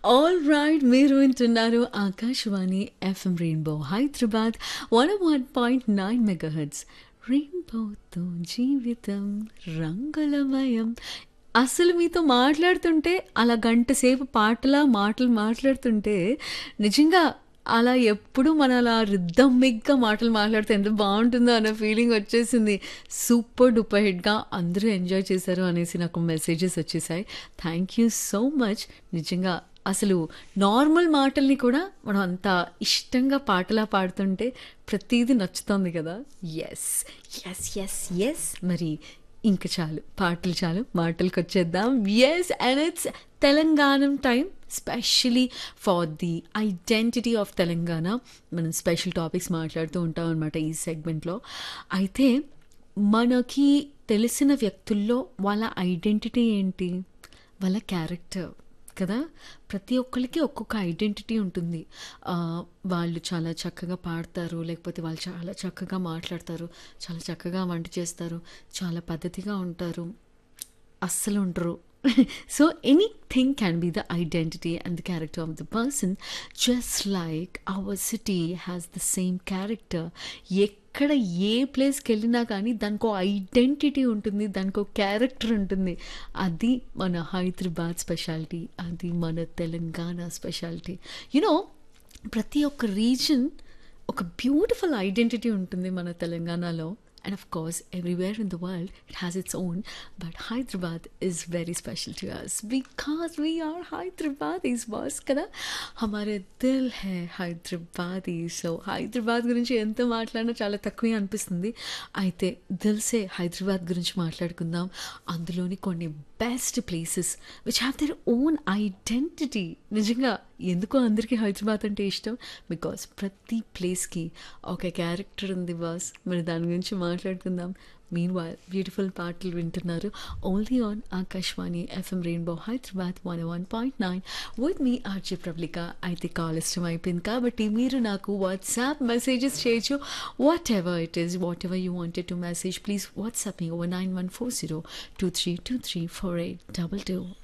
All right, మీరు వింటున్నారు Akashvani FM rainbow Hyderabad 101.9 megahertz. రెయిన్బోతో జీవితం రంగులమయం. అసలు మీతో మాట్లాడుతుంటే అలా గంట సేపు పాటలా మాటలు మాట్లాడుతుంటే నిజంగా అలా ఎప్పుడు మన అలా రిథమిక్గా మాటలు మాట్లాడితే ఎంత బాగుంటుందో అన్న ఫీలింగ్ వచ్చేసింది. సూపర్ డూపర్ హిట్గా అందరూ ఎంజాయ్ చేశారు అనేసి నాకు మెసేజెస్ వచ్చేసాయి. Thank you so much. నిజంగా అసలు నార్మల్ మాటల్ని కూడా మనం అంత ఇష్టంగా పాటలా పాడుతుంటే ప్రతిదీ నచ్చుతుంది కదా. Yes yes yes yes. మరి ఇంక చాలు, పాటలు చాలు, మాటలకు వచ్చేద్దాం. Yes, and it's Telangana time, specially for the identity of Telangana. మనం స్పెషల్ టాపిక్స్ మాట్లాడుతూ ఉంటాం అనమాట ఈ సెగ్మెంట్లో. అయితే మనకి తెలిసిన వ్యక్తుల్లో వాళ్ళ ఐడెంటిటీ ఏంటి? వాళ్ళ క్యారెక్టర్ కదా. ప్రతి ఒక్కరికి ఒక్కొక్క ఐడెంటిటీ ఉంటుంది. వాళ్ళు చాలా చక్కగా పాడతారు, లేకపోతే వాళ్ళు చాలా చక్కగా మాట్లాడతారు, చాలా చక్కగా వంట చేస్తారు, చాలా పద్ధతిగా ఉంటారు, అస్సలు ఉండరు. So anything can be the identity and the character of the person. Just like our city has the same character. ఎక్కడ ఏ ప్లేస్కి వెళ్ళినా కానీ దానికి ఒక ఐడెంటిటీ ఉంటుంది, దానికి ఒక క్యారెక్టర్ ఉంటుంది. అది మన హైదరాబాద్ స్పెషాలిటీ, అది మన తెలంగాణ స్పెషాలిటీ. యునో, ప్రతి ఒక్క రీజన్ ఒక బ్యూటిఫుల్ ఐడెంటిటీ ఉంటుంది మన తెలంగాణలో. And of course, everywhere in the world, it has its own. But Hyderabad is very special to us because we are Hyderabadis, boss. Kada? हमारे दिल है హైదరాబాదీ. సో హైదరాబాద్ గురించి ఎంత మాట్లాడినా చాలా తక్కువే అనిపిస్తుంది. అయితే దిల్సే హైదరాబాద్ గురించి మాట్లాడుకుందాం. అందులోని కొన్ని best places which have their own identity. నిజంగా ఎందుకో అందరికీ హైదరాబాద్ అంటే ఇష్టం. బికాస్ ప్రతి ప్లేస్కి ఒక క్యారెక్టర్ ఉంది బాస్. మరి దాని గురించి మాట్లాడుకుందాం. మీన్ వైల్ బ్యూటిఫుల్ పాటలు వింటున్నారు only on Akashvani FM rainbow Hyderabad 101.9 with me RJ ప్రబ్లిక. అయితే కాల్ ఇష్టం అయిపోయింది కాబట్టి మీరు నాకు వాట్సాప్ మెసేజెస్ చేయొచ్చు. What ever it is, what ever you wanted to message, please WhatsApp me over 914023234822.